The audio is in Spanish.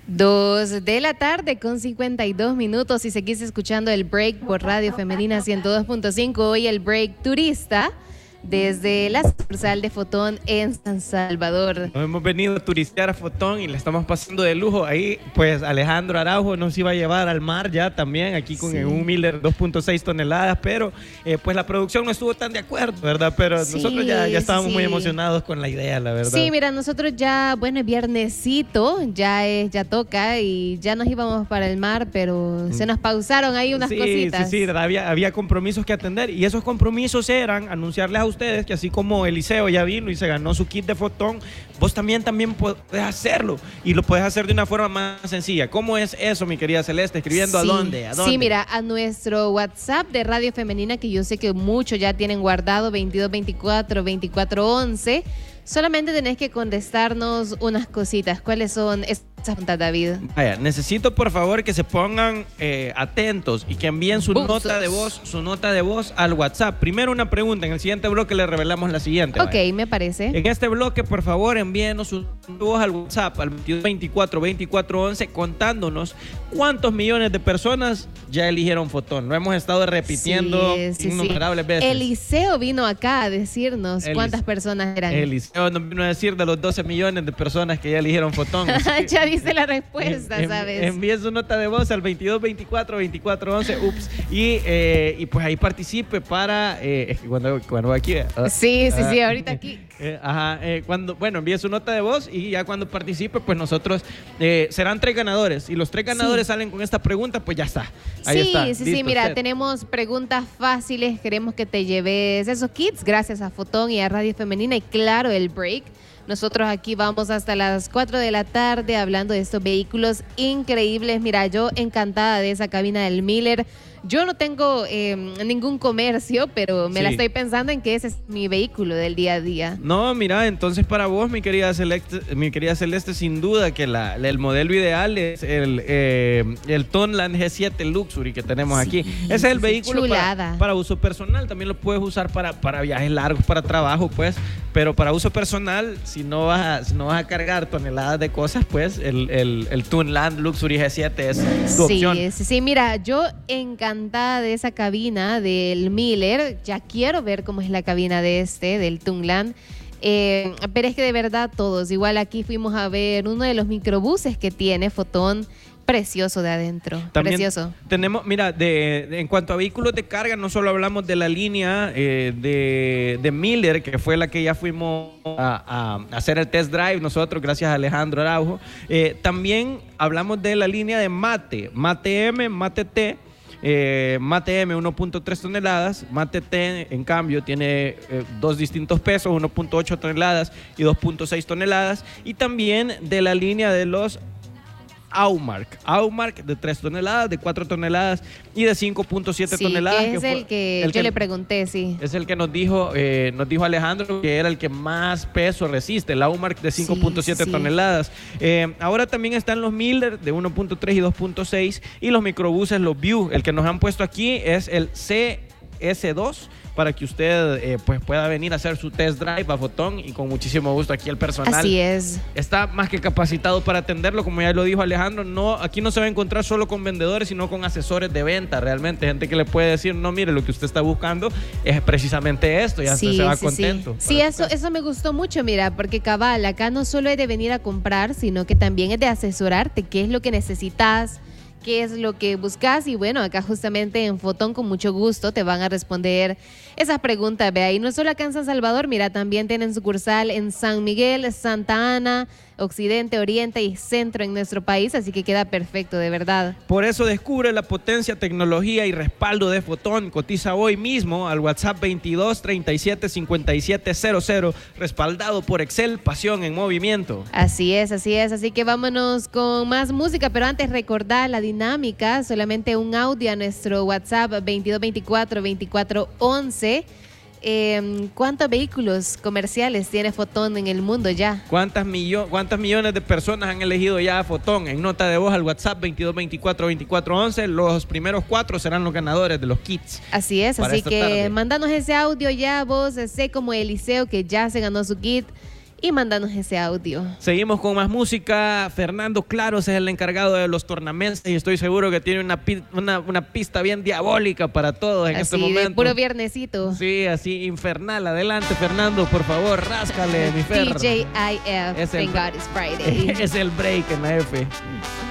2 de la tarde con 52 minutos y seguís escuchando el break por Radio Femenina 102.5. Hoy el break turista desde la sucursal de Fotón en San Salvador. Nos hemos venido a turistear a Fotón y le estamos pasando de lujo. Ahí pues Alejandro Araujo nos iba a llevar al mar ya también, aquí con un Miller 2.6 toneladas, pero pues la producción no estuvo tan de acuerdo, ¿verdad? Pero nosotros ya estábamos muy emocionados con la idea, la verdad. Sí, mira, nosotros ya, bueno, es viernesito, ya toca y ya nos íbamos para el mar, pero se nos pausaron ahí unas cositas. Sí, había compromisos que atender y esos compromisos eran anunciarles a ustedes que así como Eliseo ya vino y se ganó su kit de Fotón, vos también puedes hacerlo y lo puedes hacer de una forma más sencilla. ¿Cómo es eso, mi querida Celeste? Escribiendo ¿a dónde? Sí, mira, a nuestro WhatsApp de Radio Femenina, que yo sé que muchos ya tienen guardado, 2224-2411. Solamente tenés que contestarnos unas cositas. ¿Cuáles son esas preguntas, David? Vaya, necesito por favor que se pongan atentos y que envíen su nota de voz al WhatsApp. Primero una pregunta, en el siguiente bloque le revelamos la siguiente. Ok, me parece. En este bloque, por favor, envíenos su voz al WhatsApp al 2224-2411 contándonos cuántos millones de personas ya eligieron Fotón. Lo hemos estado repitiendo innumerables veces. Eliseo vino acá a decirnos cuántas personas eran. Eliseo nos vino a decir de los 12 millones de personas que ya eligieron Fotón. Ya dice la respuesta, ¿sabes? Envíe su nota de voz al 2224-2411. Y pues ahí participe para cuando aquí. Sí, ahorita aquí. Envíe su nota de voz y ya cuando participe, pues nosotros serán 3 ganadores. Y los 3 ganadores salen con esta pregunta, pues ya está. Ahí está. Sí, mira, tenemos preguntas fáciles. Queremos que te lleves esos kits gracias a Fotón y a Radio Femenina y claro, el break. Nosotros aquí vamos hasta las 4 de la tarde hablando de estos vehículos increíbles. Mira, yo encantada de esa cabina del Miller. Yo no tengo ningún comercio, pero me la estoy pensando en que ese es mi vehículo del día a día. No, mira, entonces para vos, mi querida Celeste, sin duda que el modelo ideal es el Tunland G7 Luxury que tenemos aquí. Ese es el vehículo para uso personal. También lo puedes usar para viajes largos, para trabajo, pues. Pero para uso personal, si no vas a cargar toneladas de cosas, pues el Tunland Luxury G7 es tu opción. Sí, mira, yo encantada de esa cabina del Miller. Ya quiero ver cómo es la cabina del Tunland. Pero es que de verdad todos, igual aquí fuimos a ver uno de los microbuses que tiene Fotón. Precioso de adentro, también precioso. Tenemos, mira, en cuanto a vehículos de carga, no solo hablamos de la línea de Miller, que fue la que ya fuimos a hacer el test drive nosotros, gracias a Alejandro Araujo. También hablamos de la línea de Mate M, Mate T. Mate M 1.3 toneladas, Mate T en cambio tiene 2 distintos pesos, 1.8 toneladas y 2.6 toneladas. Y también de la línea de los Aumark de 3 toneladas, de 4 toneladas y de 5.7 toneladas. Que es el que yo le pregunté, sí. Es el que nos dijo Alejandro que era el que más peso resiste, el Aumark de 5.7 toneladas. Ahora también están los Miller de 1.3 y 2.6 y los microbuses, los View. El que nos han puesto aquí es el CS2, para que usted pues pueda venir a hacer su test drive a Fotón y con muchísimo gusto aquí el personal. Así es. Está más que capacitado para atenderlo, como ya lo dijo Alejandro. Aquí no se va a encontrar solo con vendedores, sino con asesores de venta, realmente. Gente que le puede decir, no, mire, lo que usted está buscando es precisamente esto, ya se va contento. Sí, eso me gustó mucho, mira, porque cabal, acá no solo es de venir a comprar, sino que también es de asesorarte, qué es lo que necesitas, qué es lo que buscas y bueno, acá justamente en Fotón con mucho gusto te van a responder esas preguntas, vea, y no solo acá en San Salvador, mira, también tienen sucursal en San Miguel, Santa Ana, Occidente, Oriente y Centro en nuestro país, así que queda perfecto, de verdad. Por eso descubre la potencia, tecnología y respaldo de Fotón. Cotiza hoy mismo al WhatsApp 22 37 57 00, respaldado por Excel, pasión en movimiento. Así es, así que vámonos con más música, pero antes recordar la dinámica, solamente un audio a nuestro WhatsApp 2224 2411. ¿Cuántos vehículos comerciales tiene Fotón en el mundo ya? ¿Cuántas millones de personas han elegido ya a Fotón? En nota de voz al WhatsApp 2224-2411. Los primeros 4 serán los ganadores de los kits. Así es, así que mándanos ese audio ya, vos, sé como Eliseo que ya se ganó su kit. y mándanos ese audio. Seguimos con más música. Fernando Claros es el encargado de los tornamenses y estoy seguro que tiene una pista bien diabólica para todos en este momento. De puro viernesito. Sí, así infernal. Adelante, Fernando, por favor, ráscale, mi Fer. DJIF, Thank God It's Friday. Es el break en la F.